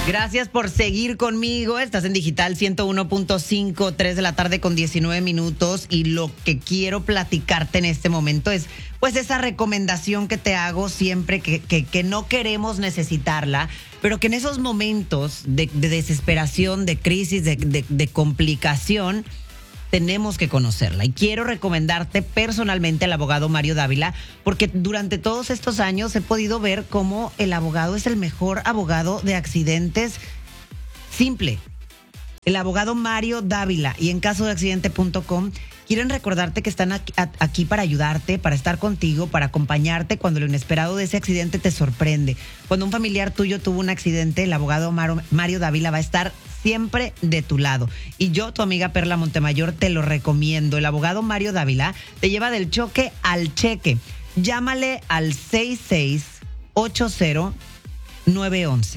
Gracias por seguir conmigo. Estás en Digital 101.5, 3 de la tarde con 19 minutos. Y lo que quiero platicarte en este momento es, pues, esa recomendación que te hago siempre que no queremos necesitarla, pero que en esos momentos de desesperación, de crisis, de complicación, tenemos que conocerla. Y quiero recomendarte personalmente al abogado Mario Dávila, porque durante todos estos años he podido ver cómo el abogado es el mejor abogado de accidentes simple. El abogado Mario Dávila y en caso de accidente.com quieren recordarte que están aquí para ayudarte, para estar contigo, para acompañarte cuando lo inesperado de ese accidente te sorprende. Cuando un familiar tuyo tuvo un accidente, el abogado Mario Dávila va a estar siempre de tu lado. Y yo, tu amiga Perla Montemayor, te lo recomiendo. El abogado Mario Dávila te lleva del choque al cheque. Llámale al 6680-911.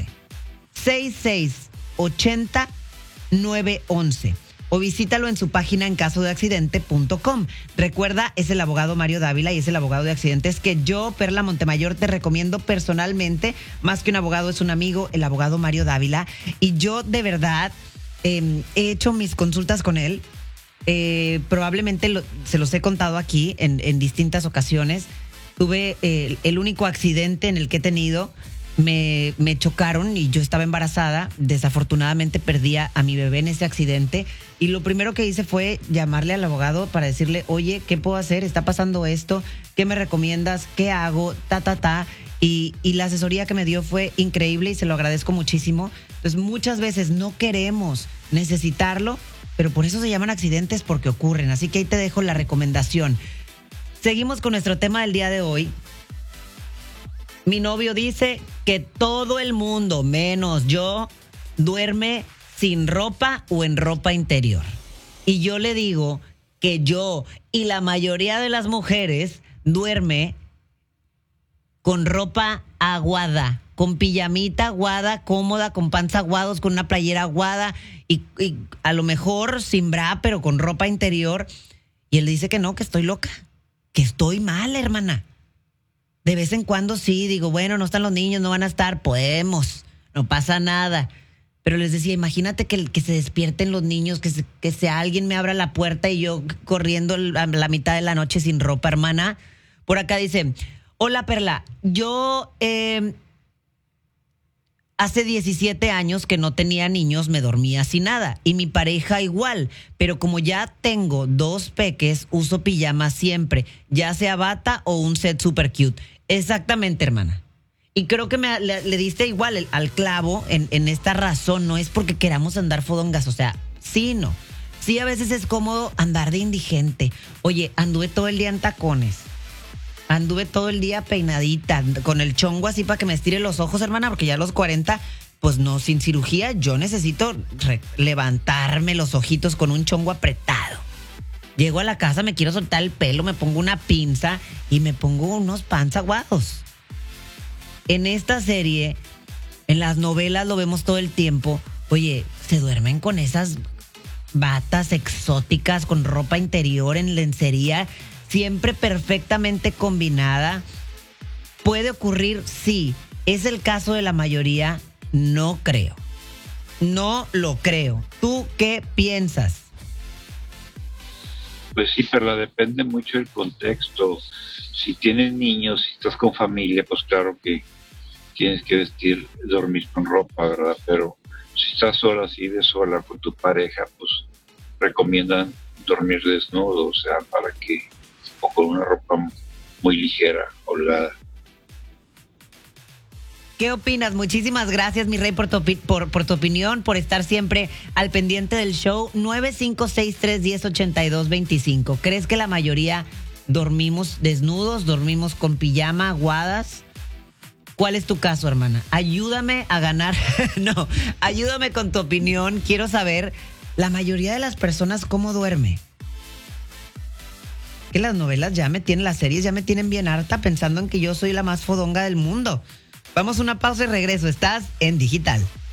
6680-911. O visítalo en su página en caso de accidente.com. Recuerda, es el abogado Mario Dávila y es el abogado de accidentes que yo, Perla Montemayor, te recomiendo personalmente. Más que un abogado, es un amigo, el abogado Mario Dávila. Y yo, de verdad, he hecho mis consultas con él. Probablemente se los he contado aquí en distintas ocasiones. Tuve el único accidente en el que he tenido. Me chocaron y yo estaba embarazada. Desafortunadamente perdí a mi bebé en ese accidente. Y lo primero que hice fue llamarle al abogado para decirle, oye, ¿qué puedo hacer? Está pasando esto. ¿Qué me recomiendas? ¿Qué hago? Y la asesoría que me dio fue increíble y se lo agradezco muchísimo. Entonces, muchas veces no queremos necesitarlo, pero por eso se llaman accidentes, porque ocurren. Así que ahí te dejo la recomendación. Seguimos con nuestro tema del día de hoy. Mi novio dice que todo el mundo, menos yo, duerme sin ropa o en ropa interior. Y yo le digo que yo y la mayoría de las mujeres duerme con ropa aguada, con pijamita aguada, cómoda, con pants aguados, con una playera aguada y a lo mejor sin bra, pero con ropa interior. Y él dice que no, que estoy loca, que estoy mal, hermana. De vez en cuando sí, digo, bueno, no están los niños, no van a estar, podemos, no pasa nada. Pero les decía, imagínate que se despierten los niños, que sea alguien me abra la puerta y yo corriendo a la mitad de la noche sin ropa, hermana. Por acá dice, hola Perla, yo hace 17 años que no tenía niños, me dormía sin nada. Y mi pareja igual. Pero como ya tengo 2 peques, uso pijama siempre. Ya sea bata o un set super cute. Exactamente, hermana. Y creo que le diste igual al clavo en esta razón. No es porque queramos andar fodongas. O sea, sí, no. Sí, a veces es cómodo andar de indigente. Oye, anduve todo el día en tacones. Anduve todo el día peinadita, con el chongo así para que me estire los ojos, hermana, porque ya a los 40, pues no, sin cirugía, yo necesito levantarme los ojitos con un chongo apretado. Llego a la casa, me quiero soltar el pelo, me pongo una pinza y me pongo unos pants aguados. En esta serie, en las novelas lo vemos todo el tiempo. Oye, se duermen con esas batas exóticas, con ropa interior en lencería, siempre perfectamente combinada. ¿Puede ocurrir? Sí. ¿Es el caso de la mayoría? No creo. No lo creo. ¿Tú qué piensas? Pues sí, pero depende mucho del contexto. Si tienes niños, si estás con familia, pues claro que tienes que dormir con ropa, ¿verdad? Pero si estás sola, así de sola con tu pareja, pues recomiendan dormir desnudo, o sea, para que, o con una ropa muy ligera, holgada. ¿Qué opinas? Muchísimas gracias, mi rey, por tu opinión, por estar siempre al pendiente del show. 9563108225. ¿Crees que la mayoría dormimos desnudos, dormimos con pijama, aguadas? ¿Cuál es tu caso, hermana? Ayúdame a ganar. No, ayúdame con tu opinión. Quiero saber, la mayoría de las personas, ¿cómo duerme? Que las novelas las series ya me tienen bien harta pensando en que yo soy la más fodonga del mundo. Vamos a una pausa y regreso. Estás en Digital.